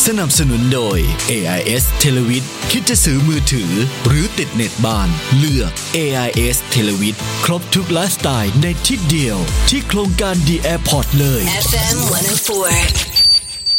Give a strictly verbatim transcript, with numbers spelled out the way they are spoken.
สนับสนุนโดย เอ ไอ เอส Televid คิดจะซื้อมือถือหรือติดเน็ตบ้านเลือก เอ ไอ เอส Televid ครบทุกไลฟ์สไตล์ในที่เดียวที่โครงการ The Airport เลยเอฟ เอ็ม หนึ่งศูนย์สี่